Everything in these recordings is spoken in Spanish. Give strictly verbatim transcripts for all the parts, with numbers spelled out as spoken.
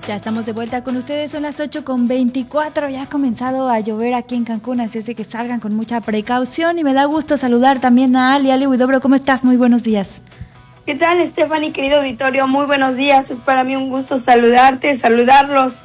Ya estamos de vuelta con ustedes, son las ocho con veinticuatro, ya ha comenzado a llover aquí en Cancún, así es de que salgan con mucha precaución y me da gusto saludar también a Ali. Ali Huidobro, ¿cómo estás? Muy buenos días. ¿Qué tal, Stephanie, querido auditorio? Muy buenos días, es para mí un gusto saludarte, saludarlos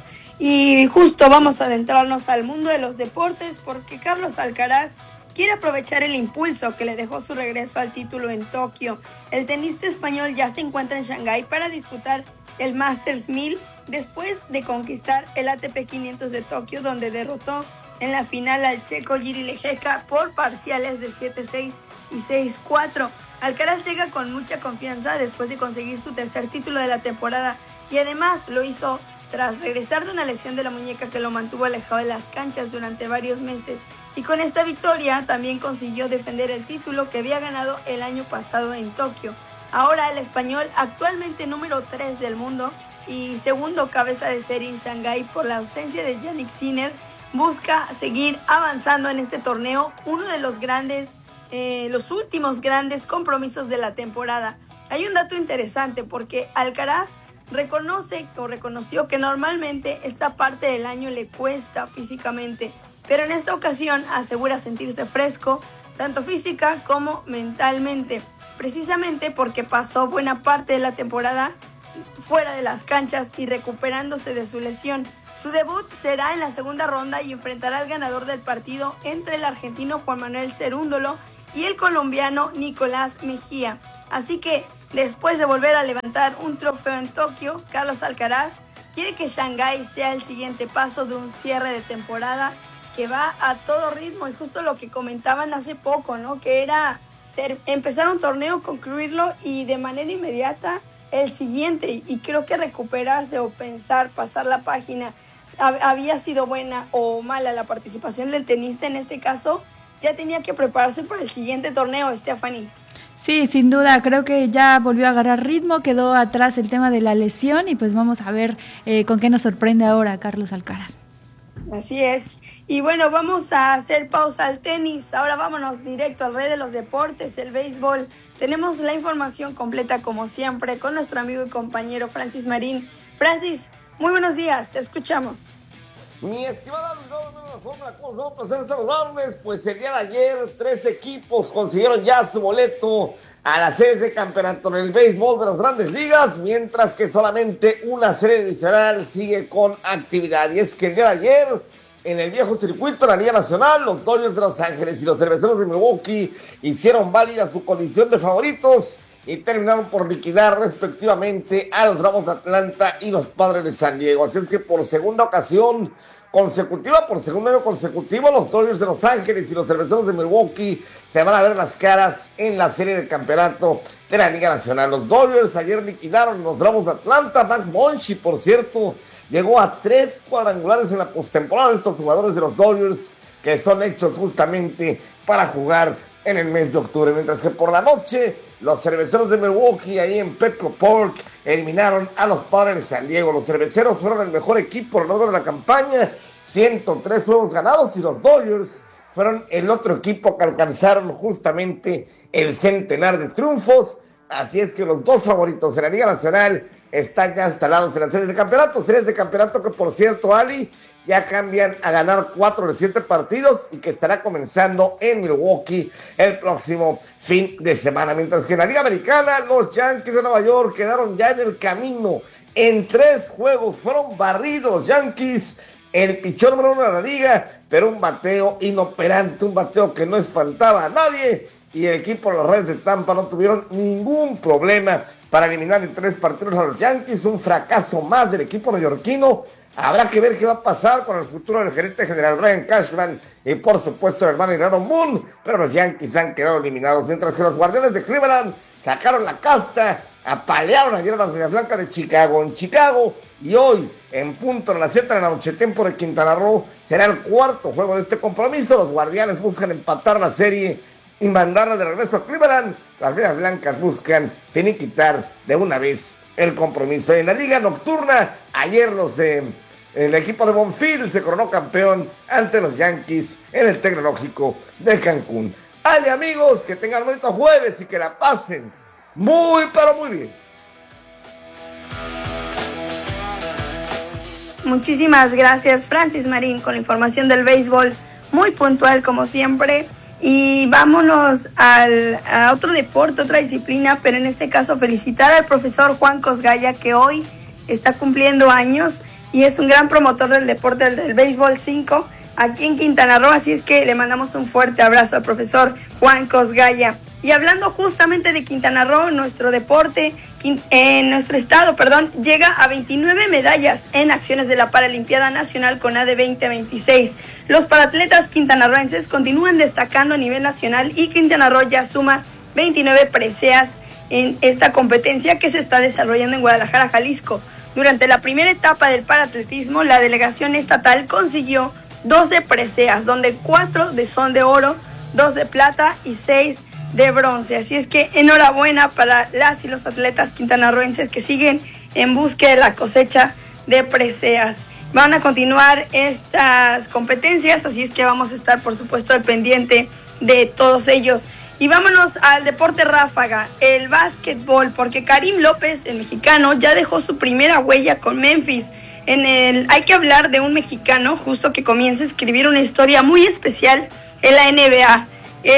y justo vamos a adentrarnos al mundo de los deportes porque Carlos Alcaraz quiere aprovechar el impulso que le dejó su regreso al título en Tokio. El tenista español ya se encuentra en Shanghái para disputar el Masters mil después de conquistar el A T P quinientos de Tokio, donde derrotó en la final al checo Jiří Lehecka por parciales de siete seis y seis cuatro. Alcaraz llega con mucha confianza después de conseguir su tercer título de la temporada y además lo hizo tras regresar de una lesión de la muñeca que lo mantuvo alejado de las canchas durante varios meses. Y con esta victoria también consiguió defender el título que había ganado el año pasado en Tokio. Ahora el español, actualmente número tres del mundo y segundo cabeza de serie en Shanghái por la ausencia de Jannik Sinner, busca seguir avanzando en este torneo, uno de los grandes, eh, los últimos grandes compromisos de la temporada. Hay un dato interesante porque Alcaraz reconoce o reconoció que normalmente esta parte del año le cuesta físicamente, pero en esta ocasión asegura sentirse fresco, tanto física como mentalmente, precisamente porque pasó buena parte de la temporada fuera de las canchas y recuperándose de su lesión. Su debut será en la segunda ronda y enfrentará al ganador del partido entre el argentino Juan Manuel Cerúndolo y el colombiano Nicolás Mejía. Así que después de volver a levantar un trofeo en Tokio, Carlos Alcaraz quiere que Shanghái sea el siguiente paso de un cierre de temporada que va a todo ritmo, y justo lo que comentaban hace poco, ¿no? Que era ter- empezar un torneo, concluirlo y de manera inmediata el siguiente, y creo que recuperarse o pensar, pasar la página, había sido buena o mala la participación del tenista en este caso, ya tenía que prepararse para el siguiente torneo, Stephanie. Sí, sin duda, creo que ya volvió a agarrar ritmo, quedó atrás el tema de la lesión y pues vamos a ver eh, con qué nos sorprende ahora Carlos Alcaraz. Así es. Y bueno, vamos a hacer pausa al tenis. Ahora vámonos directo al rey de los deportes, el béisbol. Tenemos la información completa como siempre con nuestro amigo y compañero Francis Marín. Francis, muy buenos días, te escuchamos. Mi estimada Fórmula, ¿cómo no? Placer saludarles. Pues el día de ayer, tres equipos consiguieron ya su boleto a las series de campeonato en el béisbol de las grandes ligas, mientras que solamente una serie divisional sigue con actividad. Y es que el día de ayer, en el viejo circuito de la Liga Nacional, los Dodgers de Los Ángeles y los Cerveceros de Milwaukee hicieron válida su condición de favoritos y terminaron por liquidar respectivamente a los Bravos de Atlanta y los Padres de San Diego. Así es que por segunda ocasión consecutiva, por segundo año consecutivo, los Dodgers de Los Ángeles y los Cerveceros de Milwaukee se van a ver las caras en la serie del campeonato de la Liga Nacional. Los Dodgers ayer liquidaron los Bravos de Atlanta. Max Monchi, por cierto, llegó a tres cuadrangulares en la postemporada de estos jugadores de los Dodgers, que son hechos justamente para jugar en el mes de octubre. Mientras que por la noche, los Cerveceros de Milwaukee, ahí en Petco Park, eliminaron a los Padres de San Diego. Los Cerveceros fueron el mejor equipo a lo largo de la campaña, ciento tres juegos ganados, y los Dodgers fueron el otro equipo que alcanzaron justamente el centenar de triunfos. Así es que los dos favoritos en la Liga Nacional están ya instalados en las series de campeonato. Series de campeonato que, por cierto, Ali, ya cambian a ganar cuatro de siete partidos y que estará comenzando en Milwaukee el próximo fin de semana. Mientras que en la Liga Americana, los Yankees de Nueva York quedaron ya en el camino. En tres juegos fueron barridos los Yankees, el pichón número uno de la liga, pero un bateo inoperante, un bateo que no espantaba a nadie, y el equipo de los Reds de Tampa no tuvieron ningún problema para eliminar en tres partidos a los Yankees. Un fracaso más del equipo neoyorquino. Habrá que ver qué va a pasar con el futuro del gerente general Brian Cashman y, por supuesto, el hermano Aaron Boone, pero los Yankees han quedado eliminados, mientras que los Guardianes de Cleveland sacaron la casta, apalearon ayer a las Medias Blancas de Chicago en Chicago, y hoy, en punto de las siete de la noche, tiempo de Quintana Roo, será el cuarto juego de este compromiso. Los Guardianes buscan empatar la serie y mandarla de regreso a Cleveland. Las Medias Blancas buscan finiquitar de una vez el compromiso. En la Liga Nocturna, ayer los de el equipo de Bonfield se coronó campeón ante los Yankees en el Tecnológico de Cancún. Ale, amigos, que tengan un bonito jueves y que la pasen muy, pero muy bien. Muchísimas gracias, Francis Marín, con la información del béisbol, muy puntual como siempre. Y vámonos al, a otro deporte, otra disciplina, pero en este caso felicitar al profesor Juan Cosgaya, que hoy está cumpliendo años y es un gran promotor del deporte del, del béisbol cinco aquí en Quintana Roo, así es que le mandamos un fuerte abrazo al profesor Juan Cosgaya. Y hablando justamente de Quintana Roo, nuestro deporte, en nuestro estado, perdón, llega a veintinueve medallas en acciones de la Paralimpiada Nacional CONADE veinte veintiséis. Los paratletas quintanarroenses continúan destacando a nivel nacional y Quintana Roo ya suma veintinueve preseas en esta competencia que se está desarrollando en Guadalajara, Jalisco. Durante la primera etapa del paratletismo, la delegación estatal consiguió doce preseas, donde cuatro son de oro, dos de plata y seis de bronce. Así es que enhorabuena para las y los atletas quintanarroenses que siguen en búsqueda de la cosecha de preseas. Van a continuar estas competencias, así es que vamos a estar por supuesto al pendiente de todos ellos. Y vámonos al deporte ráfaga, el básquetbol, porque Karim López, el mexicano, ya dejó su primera huella con Memphis. En el, hay que hablar de un mexicano justo que comienza a escribir una historia muy especial en la N B A.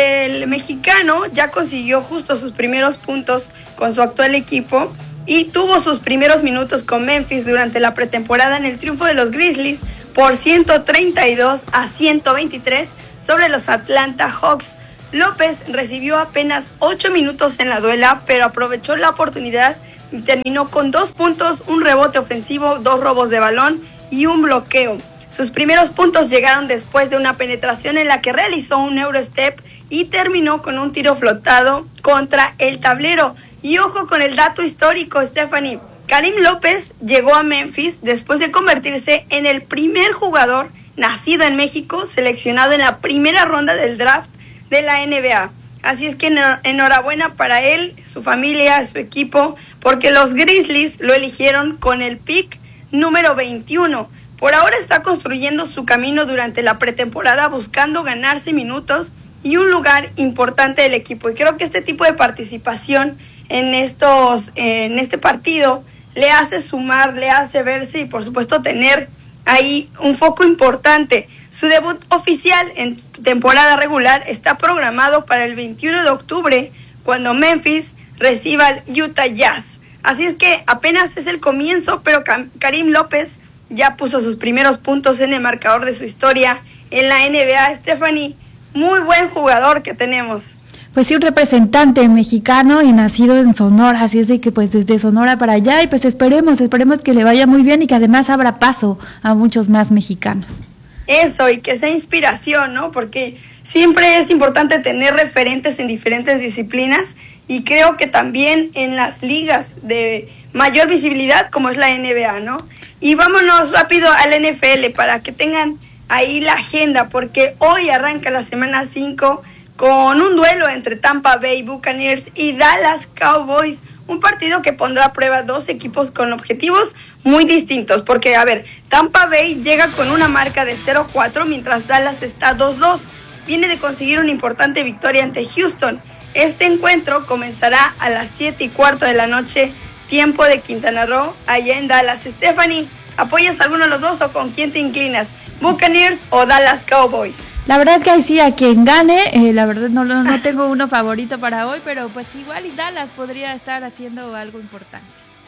El mexicano ya consiguió justo sus primeros puntos con su actual equipo y tuvo sus primeros minutos con Memphis durante la pretemporada en el triunfo de los Grizzlies por ciento treinta y dos a ciento veintitrés sobre los Atlanta Hawks. López recibió apenas ocho minutos en la duela, pero aprovechó la oportunidad y terminó con dos puntos, un rebote ofensivo, dos robos de balón y un bloqueo. Sus primeros puntos llegaron después de una penetración en la que realizó un Eurostep y terminó con un tiro flotado contra el tablero. Y ojo con el dato histórico, Stephanie. Karim López llegó a Memphis después de convertirse en el primer jugador nacido en México seleccionado en la primera ronda del draft de la N B A. Así es que enhorabuena para él, su familia, su equipo, porque los Grizzlies lo eligieron con el pick número veintiuno. Por ahora está construyendo su camino durante la pretemporada buscando ganarse minutos y un lugar importante del equipo. Y creo que este tipo de participación en estos, en este partido le hace sumar, le hace verse y por supuesto tener ahí un foco importante. Su debut oficial en temporada regular está programado para el veintiuno de octubre, cuando Memphis reciba al Utah Jazz. Así es que apenas es el comienzo, pero Karim López ya puso sus primeros puntos en el marcador de su historia en la N B A. Stephanie, muy buen jugador que tenemos. Pues sí, un representante mexicano y nacido en Sonora, así es de que pues desde Sonora para allá, y pues esperemos, esperemos que le vaya muy bien y que además abra paso a muchos más mexicanos. Eso, y que sea inspiración, ¿no? Porque siempre es importante tener referentes en diferentes disciplinas y creo que también en las ligas de mayor visibilidad como es la N B A, ¿no? Y vámonos rápido al N F L para que tengan ahí la agenda, porque hoy arranca la semana cinco con un duelo entre Tampa Bay Buccaneers y Dallas Cowboys, un partido que pondrá a prueba dos equipos con objetivos muy distintos, porque a ver, Tampa Bay llega con una marca de cero cuatro mientras Dallas está dos dos, viene de conseguir una importante victoria ante Houston. Este encuentro comenzará a las siete y cuarto de la noche, tiempo de Quintana Roo, allá en Dallas. Stephanie, ¿apoyas a alguno de los dos o con quién te inclinas? ¿Buccaneers o Dallas Cowboys? La verdad que ahí sí, a quien gane, eh, la verdad no, no, no tengo uno favorito para hoy, pero pues igual y Dallas podría estar haciendo algo importante.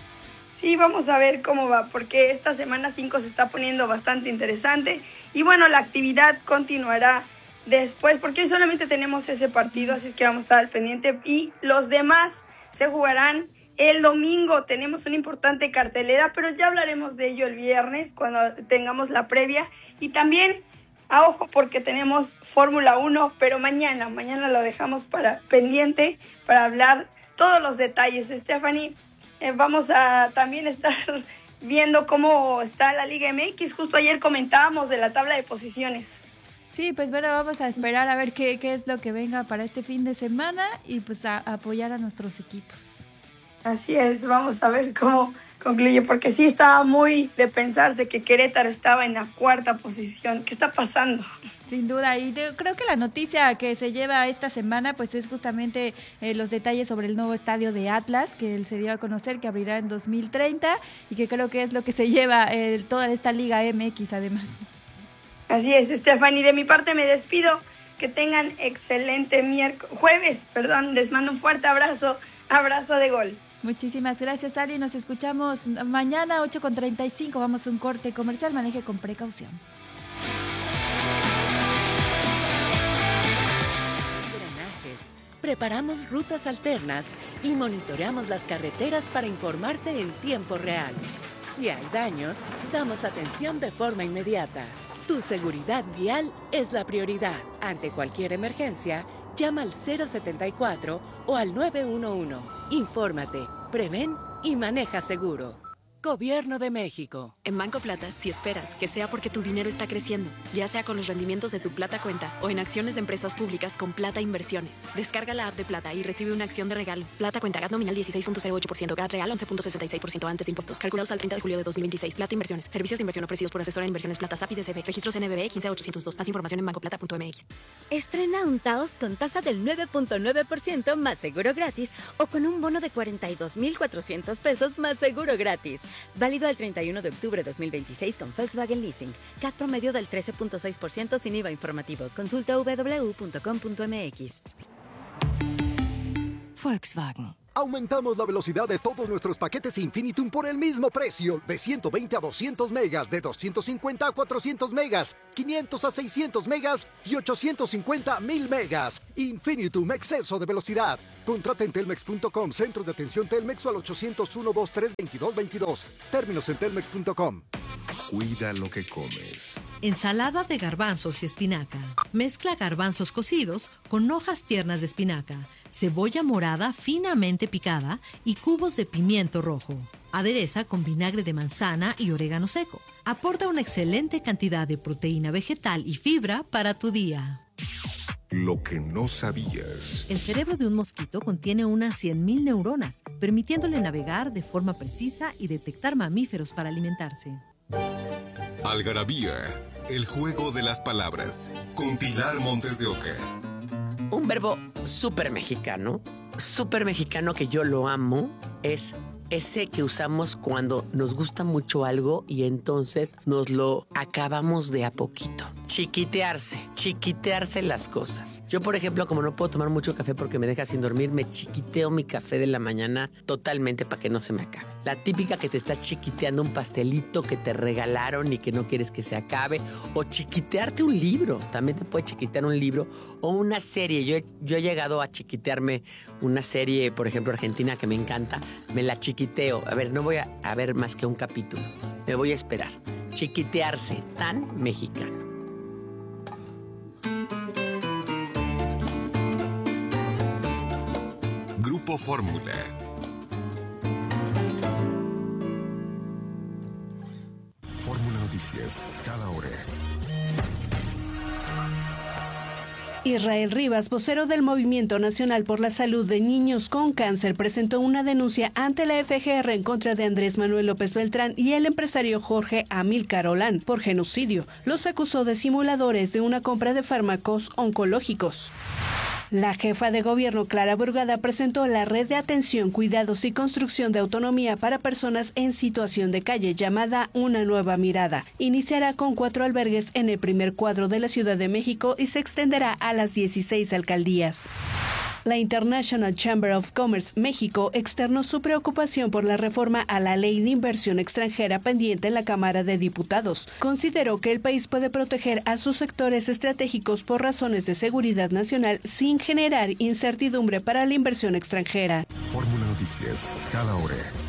Sí, vamos a ver cómo va, porque esta semana cinco se está poniendo bastante interesante y bueno, la actividad continuará después, porque hoy solamente tenemos ese partido, así es que vamos a estar al pendiente y los demás se jugarán el domingo. Tenemos una importante cartelera, pero ya hablaremos de ello el viernes cuando tengamos la previa. Y también, a ojo, porque tenemos Fórmula uno, pero mañana, mañana lo dejamos para pendiente para hablar todos los detalles. Stephanie, eh, vamos a también estar viendo cómo está la Liga M X. Justo ayer comentábamos de la tabla de posiciones. Sí, pues bueno, vamos a esperar a ver qué, qué es lo que venga para este fin de semana y pues a, a apoyar a nuestros equipos. Así es, vamos a ver cómo concluye, porque sí estaba muy de pensarse que Querétaro estaba en la cuarta posición. ¿Qué está pasando? Sin duda, y de, creo que la noticia que se lleva esta semana pues es justamente eh, los detalles sobre el nuevo estadio de Atlas, que se dio a conocer que abrirá en dos mil treinta y que creo que es lo que se lleva eh, toda esta Liga M X además. Así es, Stephanie, de mi parte me despido, que tengan excelente miércoles, jueves, perdón, les mando un fuerte abrazo, abrazo de gol. Muchísimas gracias, Ali, nos escuchamos mañana ocho con treinta y cinco, vamos a un corte comercial, maneje con precaución. Preparamos rutas alternas y monitoreamos las carreteras para informarte en tiempo real. Si hay daños, damos atención de forma inmediata. Tu seguridad vial es la prioridad. Ante cualquier emergencia, llama al cero setenta y cuatro o al nueve uno uno. Infórmate, prevén y maneja seguro. Gobierno de México. En Banco Plata, si esperas que sea porque tu dinero está creciendo, ya sea con los rendimientos de tu Plata Cuenta o en acciones de empresas públicas con Plata Inversiones. Descarga la app de Plata y recibe una acción de regalo. Plata Cuenta, G A T nominal dieciséis punto cero ocho por ciento, G A T real once punto sesenta y seis por ciento antes de impuestos. Calculados al treinta de julio de dos mil veintiséis. Plata Inversiones. Servicios de inversión ofrecidos por Asesora de Inversiones Plata S A P I D C B. Registros N B B quince ochocientos dos. Más información en banco plata punto m x. Estrena un Taos con tasa del nueve punto nueve por ciento más seguro gratis o con un bono de cuarenta y dos mil cuatrocientos pesos más seguro gratis. Válido al treinta y uno de octubre de dos mil veintiséis con Volkswagen Leasing. C A T promedio del trece punto seis por ciento sin I V A informativo. Consulta doble u doble u doble u punto com punto m x. Volkswagen. Aumentamos la velocidad de todos nuestros paquetes Infinitum por el mismo precio, de ciento veinte a doscientos megas, de doscientos cincuenta a cuatrocientos megas, quinientos a seiscientos megas y ochocientos cincuenta a mil megas. Infinitum, exceso de velocidad. Contrata en telmex punto com, centros de atención Telmex o al ochocientos uno veintitrés veintidós veintidós. Términos en telmex punto com. Cuida lo que comes. Ensalada de garbanzos y espinaca. Mezcla garbanzos cocidos con hojas tiernas de espinaca, cebolla morada finamente picada y cubos de pimiento rojo. Adereza con vinagre de manzana y orégano seco. Aporta una excelente cantidad de proteína vegetal y fibra para tu día. Lo que no sabías. El cerebro de un mosquito contiene unas cien mil neuronas, permitiéndole navegar de forma precisa y detectar mamíferos para alimentarse. Algarabía, el juego de las palabras, con Pilar Montes de Oca. Un verbo súper mexicano, súper mexicano que yo lo amo, es ese que usamos cuando nos gusta mucho algo y entonces nos lo acabamos de a poquito. Chiquitearse, chiquitearse las cosas. Yo, por ejemplo, como no puedo tomar mucho café porque me deja sin dormir, me chiquiteo mi café de la mañana totalmente para que no se me acabe. La típica que te está chiquiteando un pastelito que te regalaron y que no quieres que se acabe. O chiquitearte un libro. También te puede chiquitear un libro o una serie. Yo he, yo he llegado a chiquitearme una serie, por ejemplo, argentina que me encanta. Me la chiquiteo. A ver, no voy a, a ver más que un capítulo. Me voy a esperar. Chiquitearse, tan mexicano. Grupo Fórmula. Fórmula Noticias, cada hora. Israel Rivas, vocero del Movimiento Nacional por la Salud de Niños con Cáncer, presentó una denuncia ante la F G R en contra de Andrés Manuel López Beltrán y el empresario Jorge Amílcar Olán por genocidio. Los acusó de simuladores de una compra de fármacos oncológicos. La jefa de gobierno, Clara Burgada, presentó la red de atención, cuidados y construcción de autonomía para personas en situación de calle, llamada Una Nueva Mirada. Iniciará con cuatro albergues en el primer cuadro de la Ciudad de México y se extenderá a las dieciséis alcaldías. La International Chamber of Commerce México externó su preocupación por la reforma a la Ley de Inversión Extranjera pendiente en la Cámara de Diputados. Consideró que el país puede proteger a sus sectores estratégicos por razones de seguridad nacional sin generar incertidumbre para la inversión extranjera. Fórmula Noticias, cada hora.